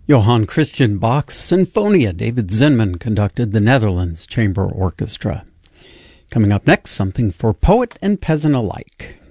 Johann Christian Bach's Sinfonia. David Zinman conducted the Netherlands Chamber Orchestra. Coming up next, something for poet and peasant alike.